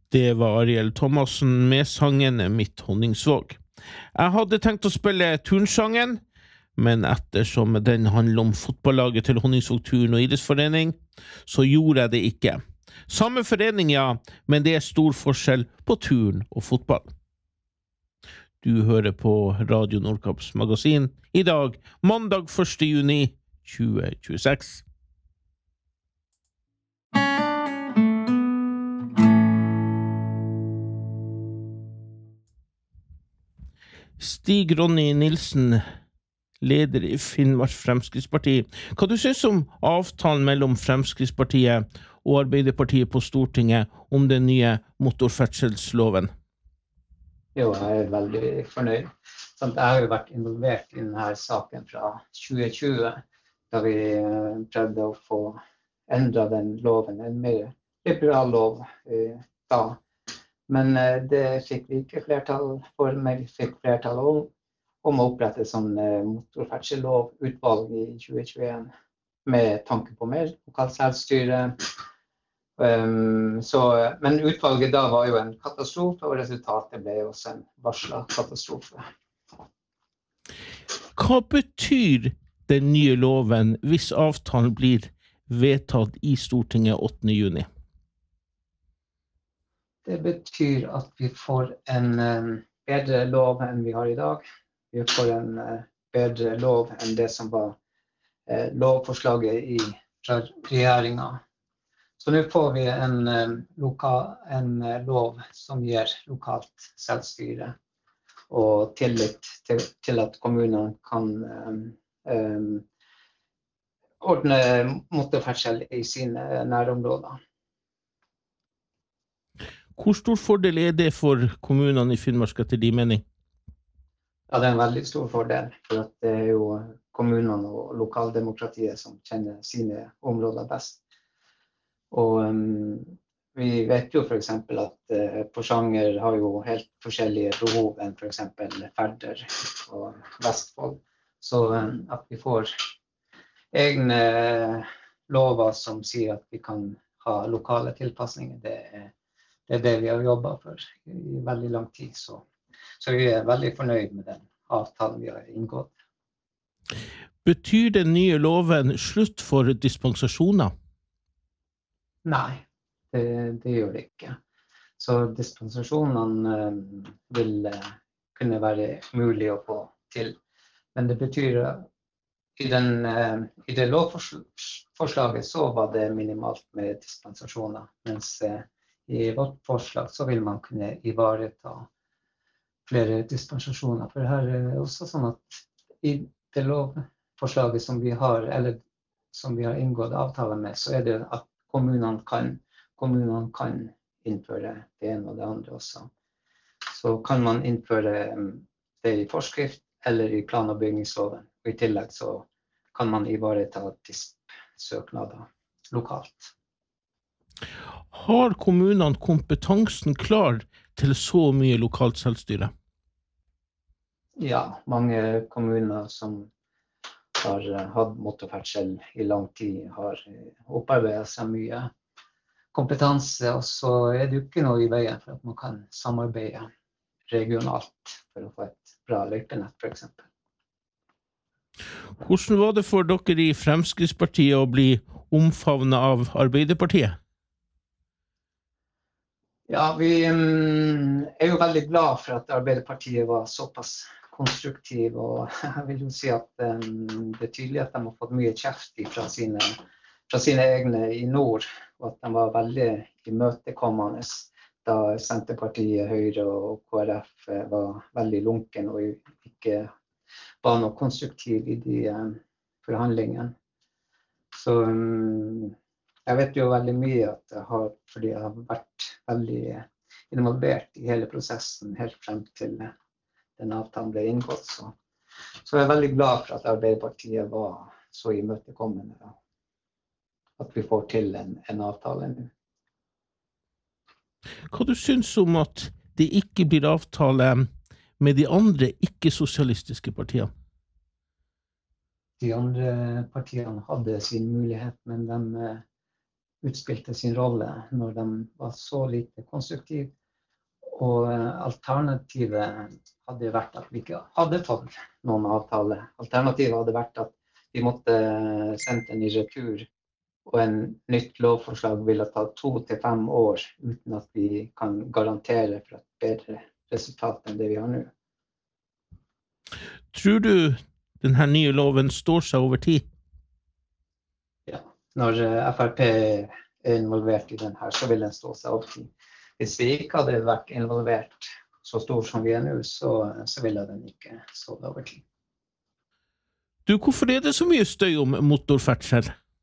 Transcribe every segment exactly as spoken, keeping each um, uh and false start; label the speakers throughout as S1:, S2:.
S1: Det var Ariel Thomassen med sangen Mitt Honningsvåg. Jeg hadde tenkt å spille turnsangen, men ettersom den handler om fotballaget til Honningsvåg Turn- og idrettsforening, så gjorde jeg det ikke. Samme forening, ja, men det er stor forskjell på turn og fotball. Du hører på Radio Nordkaps magasin i dag, mandag første juni tjue tjueseks. Stig Ronny Nilsen, leder i Finnmark Fremskrittsparti. Hva du synes om avtalen mellom Fremskrittspartiet og Arbeiderpartiet på Stortinget om den nye motorferdselsloven?
S2: Jo, jeg er veldig fornøyd. Jeg har jo vært involvert i denne saken fra tjue tjue, da vi prøvde å få endret den loven, en mer liberal lov da. Men det fikk vi ikke flertall for, men vi fikk flertall om, om å opprette sånn motorferdsellovutvalg i tjue tjueen, med tanke på mer lokalt selvstyre. Um, så, men utvalget da var jo en katastrofe, og resultatet ble også en varslet katastrofe.
S1: Hva betyr den nye loven hvis avtalen blir vedtatt i Stortinget åttende juni?
S2: Det betyr at vi får en um, bedre lov enn vi har i dag. Vi får en uh, bedre lov enn det som var uh, lovforslaget i fra regjeringen. Så nå får vi en, um, lokal, en uh, lov som gir lokalt selvstyre og tillit til, til at kommunene kan um, um, ordne motorferdsel i sine nærområder.
S1: Hvor stor fordel er det for kommunene i Finnmark etter din mening?
S2: Ja, det er en veldig stor fordel, for at det er jo kommunene og lokaldemokratiet som kjenner sine områder best. Og um, vi vet jo for eksempel at uh, Porsanger har jo helt forskjellige behov enn for eksempel Færder og Vestfold. Så um, at vi får egne lover som sier at vi kan ha lokale tilpasninger, det er Det er det vi har jobbet for i veldig lang tid, så, så vi er veldig fornøyd med den avtalen vi har inngått.
S1: Betyr den nye loven slutt for dispensasjoner?
S2: Nei, det, det gjør det ikke. Så dispensasjonene uh, vil uh, kunne være mulig å få til. Men det betyr at uh, i, den, uh, i det lovforslaget så var det minimalt med dispensasjoner, mens uh, I vårt forslag så vil man kunne ivareta flere dispensasjoner. For her er det også sånn at i det lovforslaget som vi har, eller som vi har inngått avtale med, så er det at kommunene kan, kommunene kan innføre det ene og det andre også. Så kan man innføre det i forskrift eller i plan- og bygningsloven. Og i tillegg så kan man ivareta disp-søknader lokalt.
S1: Har kommunene kompetansen klar til så mye lokalt selvstyre?
S2: Ja, mange kommuner som har hatt motorferdsel i lang tid har opparbeidet seg mye kompetanse, og så er det jo ikke noe i veien for at man kan samarbeide regionalt for å få et bra løypenett, for eksempel.
S1: Hvordan var det for dere i Fremskrittspartiet å bli omfavnet av Arbeiderpartiet?
S2: Ja, vi um, er jo veldig glad for at Arbeiderpartiet var såpass konstruktiv, og jeg vil jo si at um, det er tydelig at de har fått mye kjeft fra sine, fra sine egne i nord, og at de var veldig imøtekommende da Senterpartiet, Høyre og K R F var veldig lunken og ikke var noe konstruktiv i de um, forhandlingene. Så um, jeg vet jo veldig mye at jeg har, fordi jeg har vært veldig involvert i hele prosessen helt frem til den avtalen ble inngått. Så, så jeg er veldig glad for at Arbeiderpartiet var så imøtekommende, at vi får til en, en avtale nå.
S1: Hva du synes om at det ikke blir avtale med de andre ikke-sosialistiske partiene?
S2: De andre partiene hadde sin mulighet, men de utspilte sin rolle når de var så lite konstruktive. Og alternativet hadde vært at vi ikke hadde fått noen avtale. Alternativet hadde vært at vi måtte sende den i retur, og en nytt lovforslag ville ta to til fem år uten at vi kan garantere for et bedre resultat enn det vi har nå.
S1: Tror du denne nye loven står seg over tid?
S2: Ja, når F R P er involvert i den her, så vil den stå seg over tid. Hvis vi ikke hadde vært involvert så stor som vi er nå, så, så ville den ikke stå over tid.
S1: Du, hvorfor er det så mye støy om motorferdsel?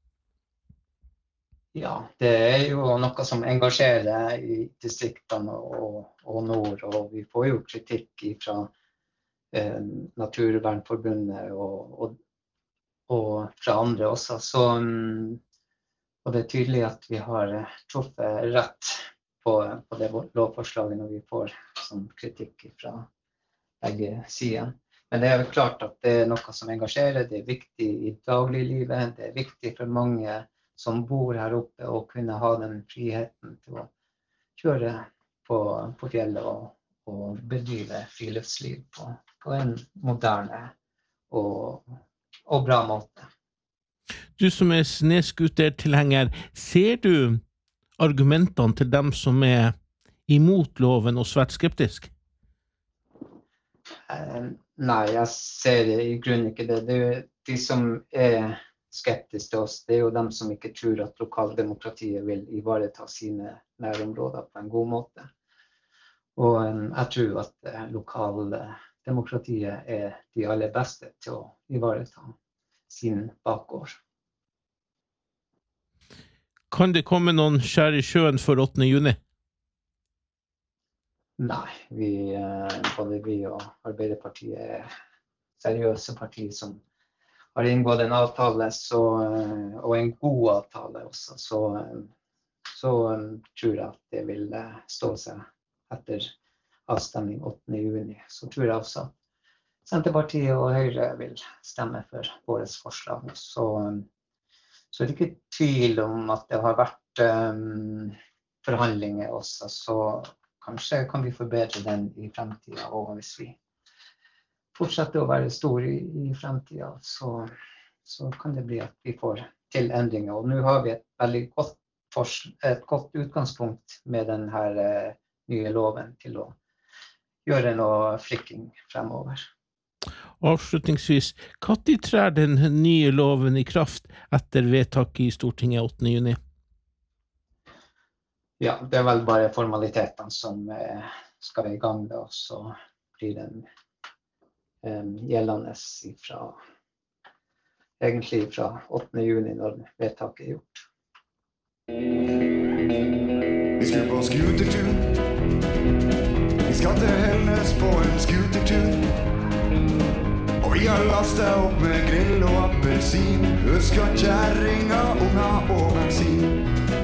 S2: Ja, det er jo noe som engasjerer i distriktene og, og nord, og vi får jo kritikk fra eh, Naturvernforbundet og, og, og fra andre også. Så, og det er tydelig at vi har truffet rett på, på det lovforslaget når vi får sånn kritikk fra begge sider. Men det er jo klart at det er noe som engasjerer, det er viktig i dagliglivet, det er viktig for mange som bor her oppe og kunne ha den friheten til å kjøre på, på fjellet og, og bedrive friluftsliv på, på en moderne og, og bra måte.
S1: Du som er sneskutertilhenger, ser du argumentene til dem som er imot loven og svært skeptisk?
S2: Eh, nei, jeg ser i grunnen ikke det. Det er de som er skeptiske til oss, det er jo dem som ikke tror at lokaldemokratiet vil ivareta sine nærområder på en god måte. Og um, jeg tror at uh, lokaldemokratiet er de aller beste til å ivareta sin bakgård.
S1: Kan det komme noen skjær i sjøen for åttende juni?
S2: Nei, vi, uh, både vi og Arbeiderpartiet er seriøse partier som har inngått en avtale, så, og en god avtale også, så, så tror jeg at det vil stå seg etter avstemning åttende juni. Så tror jeg også at Senterpartiet og Høyre vil stemme for våres forslag. Så, så er det ikke tvil om at det har vært um, forhandlinger også, så kanskje kan vi forbedre den i fremtiden, og hvis vi fortsetter å være stor i, i fremtiden, så, så kan det bli at vi får til endringer. Og nå har vi et veldig godt, et godt utgangspunkt med denne eh, nye loven til å gjøre noe flikking fremover.
S1: Avslutningsvis, hva tid trer den nye loven i kraft etter vedtaket i Stortinget åttende juni?
S2: Ja, det er vel bare formalitetene som eh, skal i gang da, så blir den eh, gjeldende fra, egentlig fra åttende juni når vedtaket er gjort.
S3: Vi skal på skutertur. Vi skal til Helnes på en skutertur. Og vi har lastet opp med grill og appelsin. Husk at kjæringa, unga og bensin.